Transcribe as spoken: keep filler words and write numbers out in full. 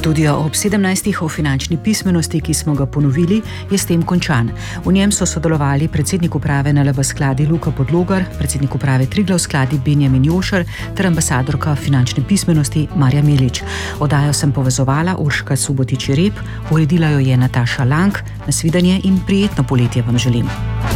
Studio ob sedemnajstih o finančni pismenosti, ki smo ga ponovili, je s tem končan. V njem so sodelovali predsednik uprave N L B skladi Luka Podlogar, predsednik uprave Triglav skladi Benjamin Jošer ter ambasadorka finančne pismenosti Marja Milič. Oddajo sem povezovala Urška Subotič-Rep, uredila jo je Nataša Lang. Nasvidenje in prijetno poletje vam želim.